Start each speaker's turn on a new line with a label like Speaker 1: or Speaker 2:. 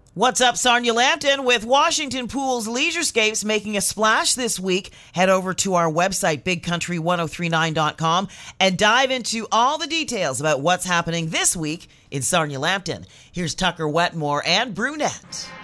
Speaker 1: What's up, Sarnia Lambton? With Washington Pool's Leisurescapes making a splash this week, head over to our website, bigcountry1039.com, and dive into all the details about what's happening this week in Sarnia Lambton. Here's Tucker Wetmore and Brunette.